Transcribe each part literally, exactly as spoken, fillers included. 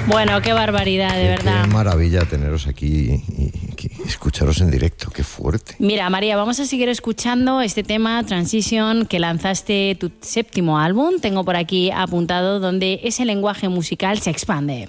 Bueno, qué barbaridad, de qué, verdad. Qué maravilla teneros aquí y, y, y escucharos en directo, qué fuerte. Mira, María, vamos a seguir escuchando este tema, Transition, que lanzaste tu séptimo álbum. Tengo por aquí apuntado donde ese lenguaje musical se expande.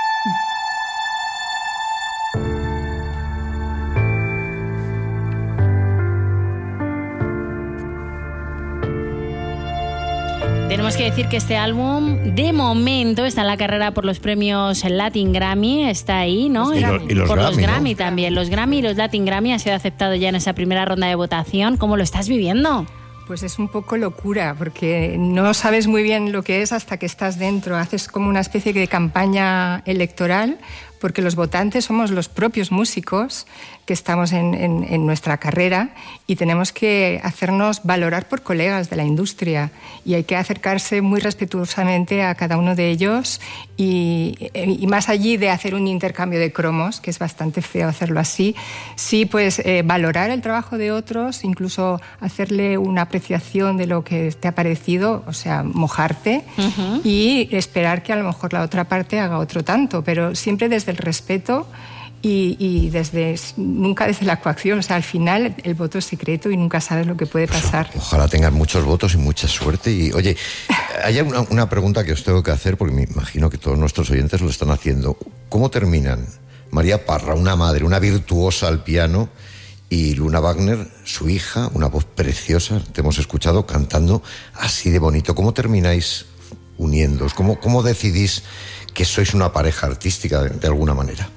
Tenemos que decir que este álbum, de momento, está en la carrera por los premios Latin Grammy, está ahí, ¿no? Y, lo, y los por Grammy, los Grammy ¿no? también. Los Grammy y los Latin Grammy ha sido aceptado ya en esa primera ronda de votación. ¿Cómo lo estás viviendo? Pues es un poco locura, porque no sabes muy bien lo que es hasta que estás dentro. Haces como una especie de campaña electoral, porque los votantes somos los propios músicos que estamos en, en, en nuestra carrera y tenemos que hacernos valorar por colegas de la industria y hay que acercarse muy respetuosamente a cada uno de ellos y, y más allí de hacer un intercambio de cromos, que es bastante feo hacerlo así, sí pues eh, valorar el trabajo de otros, incluso hacerle una apreciación de lo que te ha parecido, o sea, mojarte uh-huh. y esperar que a lo mejor la otra parte haga otro tanto, pero siempre desde el respeto y, y desde nunca desde la coacción. O sea, al final el voto es secreto y nunca sabes lo que puede pasar. Ojalá tengan muchos votos y mucha suerte. Y oye, hay una, una pregunta que os tengo que hacer, porque me imagino que todos nuestros oyentes lo están haciendo. ¿Cómo terminan María Parra, una madre, una virtuosa al piano, y Luna Wagner, su hija, una voz preciosa, te hemos escuchado cantando así de bonito? ¿Cómo termináis uniéndoos? ¿Cómo, cómo decidís que sois una pareja artística de, de alguna manera?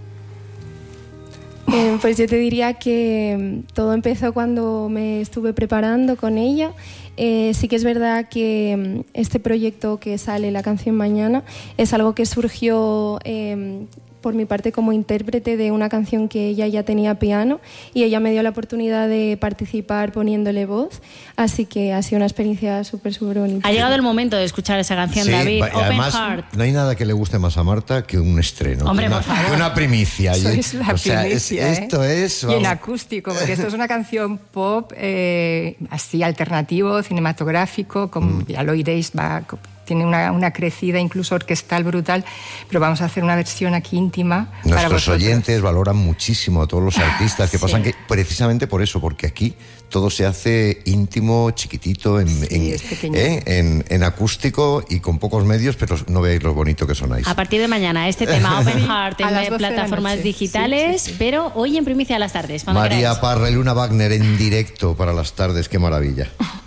Eh, pues yo te diría que todo empezó cuando me estuve preparando con ella. Eh, sí que es verdad que este proyecto que sale, La Canción Mañana, es algo que surgió eh, por mi parte como intérprete de una canción que ella ya tenía piano y ella me dio la oportunidad de participar poniéndole voz, así que ha sido una experiencia súper, súper bonita. Ha llegado el momento de escuchar esa canción, sí, David, Open además, Heart. No hay nada que le guste más a Marta que un estreno, Hombre, que, una, por favor. que una primicia. Eso es la o sea, primicia, es, ¿eh? esto es... Vamos. Y en acústico, porque esto es una canción pop, eh, así alternativo, cinematográfico, como mm. ya lo oiréis, va... tiene una, una crecida incluso orquestal brutal, pero vamos a hacer una versión aquí íntima. Nuestros para oyentes valoran muchísimo a todos los artistas que sí. pasan, que precisamente por eso, porque aquí todo se hace íntimo, chiquitito, en, sí, en, es ¿eh? en, en acústico y con pocos medios, pero no veáis lo bonito que sonáis. A partir de mañana, este tema Open Heart en plataformas digitales, sí, sí, sí. pero hoy en primicia a las tardes. María queráis. Parra y Luna Wagner en directo para las tardes, qué maravilla.